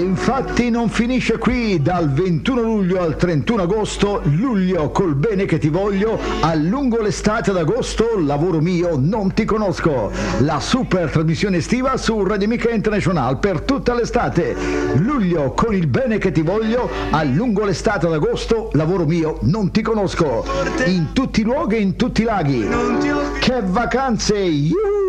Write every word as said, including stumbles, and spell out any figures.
infatti non finisce qui. Dal ventuno luglio al trentuno agosto, luglio col bene che ti voglio, a lungo l'estate ad agosto, lavoro mio, non ti conosco. La super trasmissione estiva su Radio Amica International per tutta l'estate. Luglio con il bene che ti voglio, a lungo l'estate ad agosto, lavoro mio, non ti conosco. In tutti i luoghi e in tutti i laghi. Che vacanze! Yuhu!